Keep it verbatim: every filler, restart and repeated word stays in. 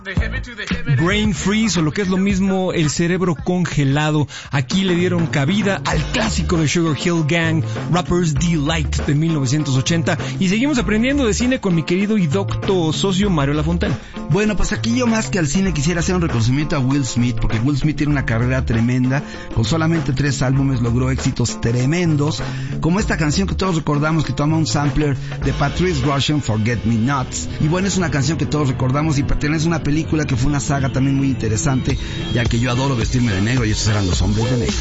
Brain Freeze, o lo que es lo mismo, el cerebro congelado. Aquí le dieron cabida al clásico de Sugar Hill Gang, Rapper's Delight, de mil novecientos ochenta. Y seguimos aprendiendo de cine con mi querido y docto socio Mario Lafontaine. Bueno, pues aquí yo más que al cine quisiera hacer un reconocimiento a Will Smith, porque Will Smith tiene una carrera tremenda. Con solamente tres álbumes logró éxitos tremendos, como esta canción que todos recordamos, que toma un sampler de Patrice Rushen, Forget Me Nots. Y bueno, es una canción que todos recordamos y pertenece a una película que fue una saga también muy interesante, ya que yo adoro vestirme de negro y esos eran Los Hombres de Negro.